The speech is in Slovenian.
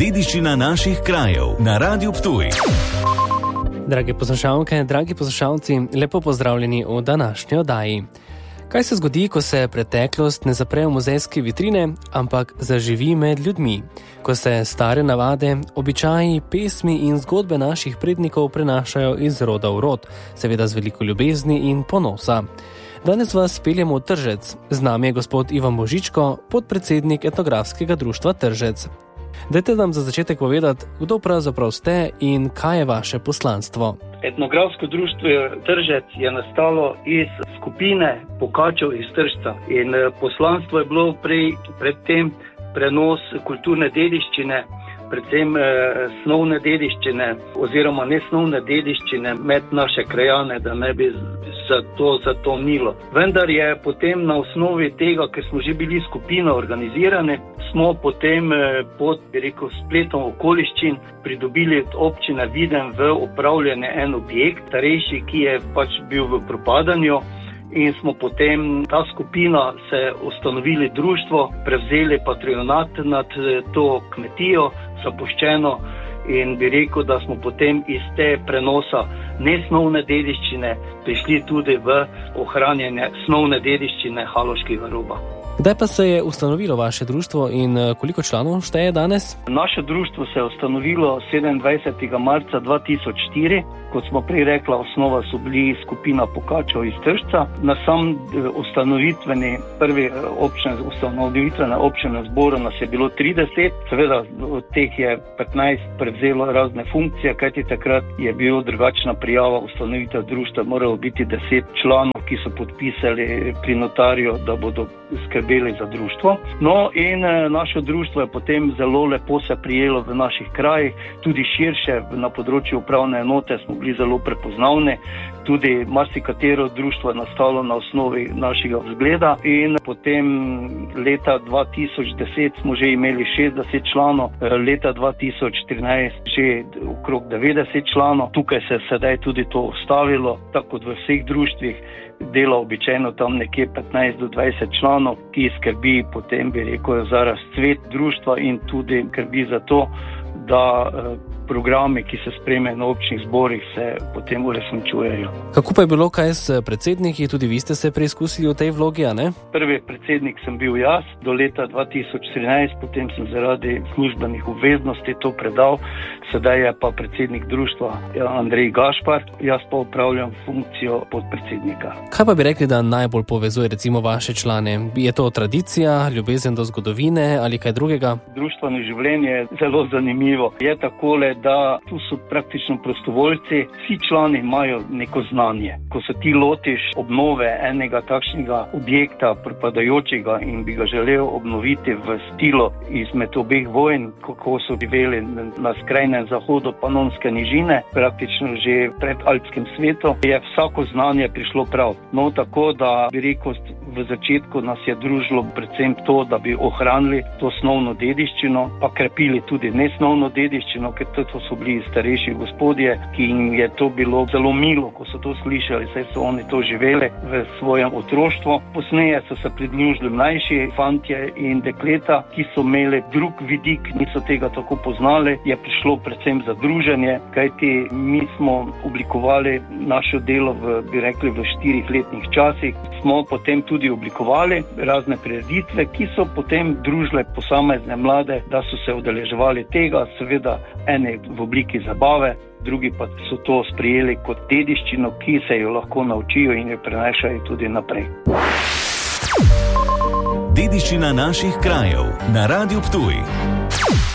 Dediščina naših krajev na Radiu Ptuj. Drage poslušalke, dragi poslušalci, lepo pozdravljeni v današnji oddaji. Kaj se zgodi, ko se preteklost ne zapre v muzejske vitrine, ampak zaživi med ljudmi? Ko se stare navade, običaji, pesmi in zgodbe naših prednikov prenašajo iz roda v rod, seveda z veliko ljubezni in ponosa. Danes vas peljemo v Tržec. Z nami je gospod Ivan Božičko, podpredsednik etnografskega društva Tržec. Dajte nam za začetek povedati, kdo pravzaprav ste in kaj je vaše poslanstvo. Etnografsko društvo Tržec je nastalo iz skupine Pokačev iz Tržca in poslanstvo je bilo predtem prenos kulturne dediščine, predvsem snovne dediščine oziroma nesnovne dediščine med naše krajane, da ne bi zato nilo. Vendar je potem na osnovi tega, ker smo že bili skupina organizirane, smo potem pod spletom okoliščin pridobili od občine Videm v upravljanje en objekt, starejši, ki je bil v propadanju. In smo potem, ta skupina, se ustanovili društvo, prevzeli patronat nad to kmetijo, zapuščeno, in bi rekel, da smo potem iz te prenosa nesnovne dediščine prišli tudi v ohranjanje snovne dediščine Haloškega roba. Kdaj pa se je ustanovilo vaše društvo in koliko članov šteje danes? Naše društvo se je ustanovilo 27. marca 2004. Kot smo prej rekla, osnova so bili skupina Pokačev iz Tržca. Na sam ustanovitveni občine zboru nas je bilo 30. Seveda od teh je 15 prevzelo razne funkcije, kajti takrat je bil drugačna prijava ustanovitev društva, moralo biti 10 članov, ki so podpisali pri notarju, da bodo skrbeli za društvo. No in naše društvo je potem zelo lepo se prijelo v naših krajih, tudi širše na področju upravne enote smo bili zelo prepoznavni. Tudi marsikatero društvo je nastalo na osnovi našega vzgleda in potem leta 2010 smo že imeli 60 članov, leta 2014 že okrog 90 članov. Tukaj se je sedaj tudi to ustavilo, tako kot v vseh društvih. Dela običajno tam nekje 15 do 20 članov, ki skrbi potem, bi rekel, za razcvet društva in tudi skrbi za to, da programi, ki se sprejmejo na občnih zborih, se potem uresničujejo. Kako pa je bilo kaj s predsedniki? Tudi vi ste se preizkusili v tej vlogi, a ne? Prvi predsednik sem bil jaz do leta 2013, potem sem zaradi službenih obveznosti to predal. Sedaj je pa predsednik društva Andrej Gašpar, jaz pa upravljam funkcijo podpredsednika. Kaj pa bi rekli, da najbolj povezuje recimo vaše člane? Je to tradicija, ljubezen do zgodovine ali kaj drugega? Društveno življenje je zelo zanimivo. Je takole, da tu so praktično prostovoljci, vsi člani imajo neko znanje. Ko se ti lotiš obnove enega takšnega objekta propadajočega in bi ga želel obnoviti v stilu izmed obeh vojn, kako so živeli na skrajnem zahodu Panonske nižine, praktično že pred alpskim svetom, je vsako znanje prišlo prav. No, tako da bi rekel, v začetku nas je družilo predvsem to, da bi ohranili to snovno dediščino, pa krepili tudi nesnovno dediščino, ker to so bili starejši gospodje, ki jim je to bilo zelo milo, ko so to slišali, saj so oni to živeli v svojem otroštvu. Posneje so se pridružili mlajši fantje in dekleta, ki so imeli drug vidik, niso tega tako poznali, je prišlo predvsem za druženje, kajti mi smo oblikovali naše delo v 4 letnih časih. Smo potem tudi oblikovali razne prireditve, ki so potem družile posamezne mlade, da so se udeleževali tega, seveda ene v obliki zabave, drugi pa so to sprejeli kot dediščino, ki se jo lahko naučijo in jo prenašajo tudi naprej. Dediščina naših krajev na Radiu Ptuj.